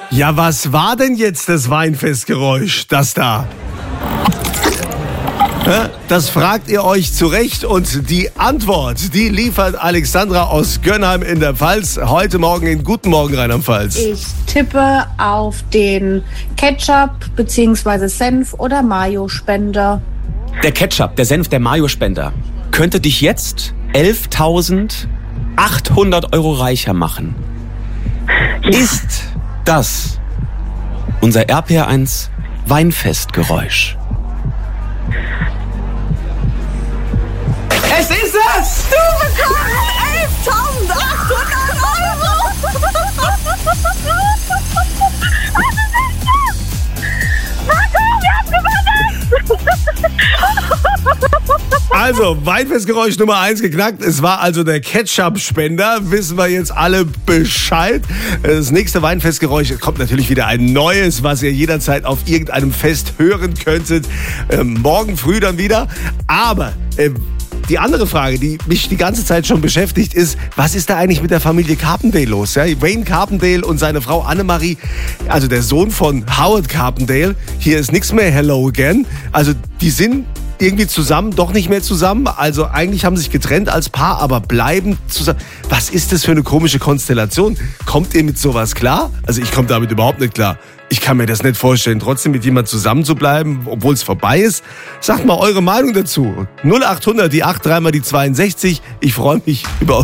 Ja, was war denn jetzt das Weinfestgeräusch, das da? Das fragt ihr euch zu Recht und die Antwort, die liefert Alexandra aus Gönnheim in der Pfalz heute Morgen in Guten Morgen Rheinland-Pfalz. Ich tippe auf den Ketchup bzw. Senf- oder Mayo-Spender. Der Ketchup, der Senf, der Mayo-Spender könnte dich jetzt 11.800 Euro reicher machen. Ja. Ist das unser RPR1 Weinfestgeräusch? Es ist es! Du bekommst 11.800 Euro! Marco, wir haben gewonnen! Also, Weinfestgeräusch Nummer 1 geknackt. Es war also der Ketchup-Spender. Wissen wir jetzt alle Bescheid. Das nächste Weinfestgeräusch kommt natürlich wieder ein neues, was ihr jederzeit auf irgendeinem Fest hören könntet. Morgen früh dann wieder. Aber die andere Frage, die mich die ganze Zeit schon beschäftigt, ist, was ist da eigentlich mit der Familie Carpendale los? Ja? Wayne Carpendale und seine Frau Annemarie, also der Sohn von Howard Carpendale. Hier ist nichts mehr Hello Again. Also die sind irgendwie zusammen, doch nicht mehr zusammen. Also eigentlich haben sie sich getrennt als Paar, aber bleiben zusammen. Was ist das für eine komische Konstellation? Kommt ihr mit sowas klar? Also ich komme damit überhaupt nicht klar. Ich kann mir das nicht vorstellen, trotzdem mit jemandem zusammen zu bleiben, obwohl es vorbei ist. Sagt mal eure Meinung dazu. 0800, die 8, 3 mal die 62. Ich freue mich über